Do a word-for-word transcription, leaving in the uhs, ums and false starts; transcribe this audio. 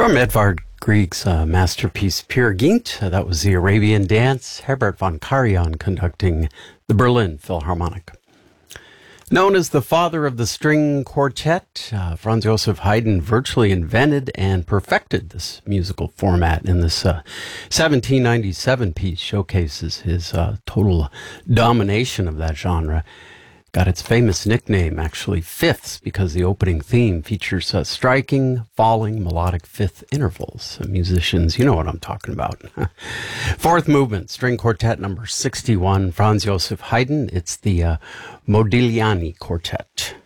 From Edvard Grieg's uh, masterpiece Peer Gynt, uh, that was the Arabian Dance, Herbert von Karajan conducting the Berlin Philharmonic. Known as the father of the string quartet, uh, Franz Joseph Haydn virtually invented and perfected this musical format, and this uh, seventeen ninety-seven piece showcases his uh, total domination of that genre. Got its famous nickname, actually, Fifths, because the opening theme features uh, striking, falling, melodic fifth intervals. Uh, musicians, you know what I'm talking about. Fourth movement, string quartet number sixty-one, Franz Joseph Haydn. It's the uh, Modigliani Quartet.